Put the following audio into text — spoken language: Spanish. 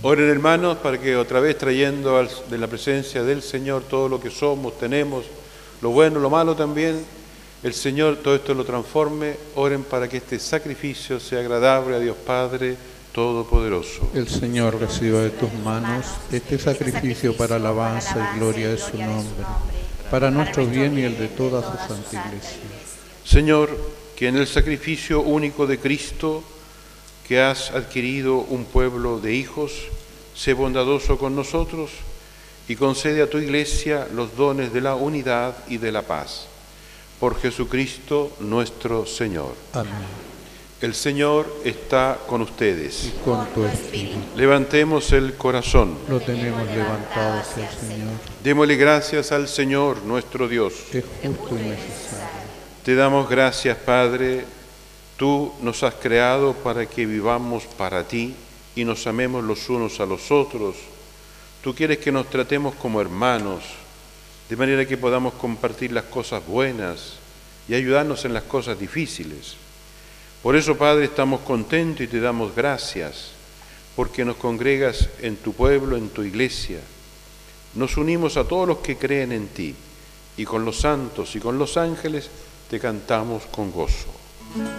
Oren, hermanos, para que otra vez trayendo de la presencia del Señor todo lo que somos, tenemos, lo bueno, lo malo también, el Señor todo esto lo transforme. Oren para que este sacrificio sea agradable a Dios Padre Todopoderoso. El Señor reciba de tus manos este sacrificio para alabanza y gloria de su nombre, para nuestro bien y el de toda su santa Iglesia. Señor, que en el sacrificio único de Cristo, que has adquirido un pueblo de hijos, sé bondadoso con nosotros y concede a tu Iglesia los dones de la unidad y de la paz. Por Jesucristo nuestro Señor. Amén. El Señor está con ustedes. Y con tu espíritu. Levantemos el corazón. Lo tenemos levantado hacia el Señor. Démosle gracias al Señor nuestro Dios. Es justo y necesario. Te damos gracias, Padre. Tú nos has creado para que vivamos para ti y nos amemos los unos a los otros. Tú quieres que nos tratemos como hermanos, de manera que podamos compartir las cosas buenas y ayudarnos en las cosas difíciles. Por eso, Padre, estamos contentos y te damos gracias, porque nos congregas en tu pueblo, en tu iglesia. Nos unimos a todos los que creen en ti, y con los santos y con los ángeles te cantamos con gozo.